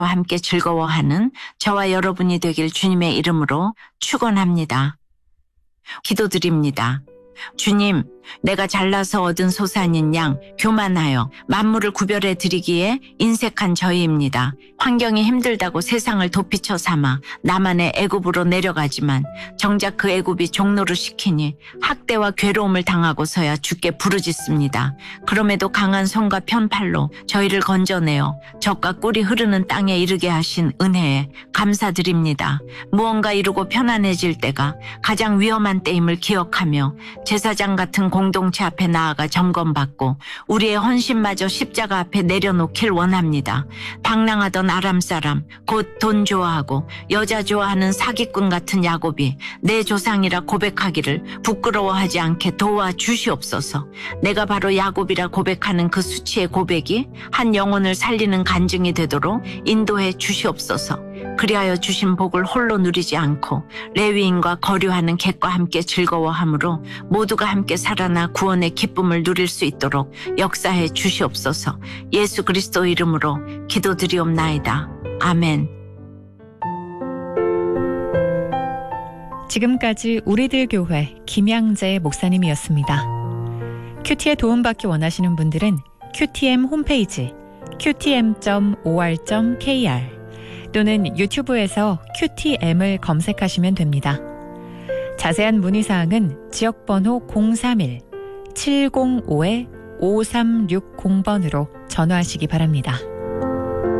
함께 즐거워하는 저와 여러분이 되길 주님의 이름으로 축원합니다. 기도드립니다. 주님, 내가 잘나서 얻은 소산인 양 교만하여 만물을 구별해 드리기에 인색한 저희입니다. 환경이 힘들다고 세상을 도피처 삼아 나만의 애굽으로 내려가지만 정작 그 애굽이 종노릇 시키니 학대와 괴로움을 당하고서야 주께 부르짖습니다. 그럼에도 강한 손과 편팔로 저희를 건져내어 젖과 꿀이 흐르는 땅에 이르게 하신 은혜에 감사드립니다. 무언가 이루고 편안해질 때가 가장 위험한 때임을 기억하며 제사장 같은 공동체 앞에 나아가 점검받고 우리의 헌신마저 십자가 앞에 내려놓길 원합니다. 방랑하던 아람 사람, 곧 돈 좋아하고 여자 좋아하는 사기꾼 같은 야곱이 내 조상이라 고백하기를 부끄러워하지 않게 도와주시옵소서. 내가 바로 야곱이라 고백하는 그 수치의 고백이 한 영혼을 살리는 간증이 되도록 인도해 주시옵소서. 그리하여 주신 복을 홀로 누리지 않고 레위인과 거류하는 객과 함께 즐거워하므로 모두가 함께 살아나 구원의 기쁨을 누릴 수 있도록 역사해 주시옵소서. 예수 그리스도 이름으로 기도드리옵나이다. 아멘. 지금까지 우리들 교회 김양재 목사님이었습니다. 큐티에 도움받기 원하시는 분들은 QTM 홈페이지 qtm.or.kr 또는 유튜브에서 QTM을 검색하시면 됩니다. 자세한 문의사항은 지역번호 031-705-5360번으로 전화하시기 바랍니다.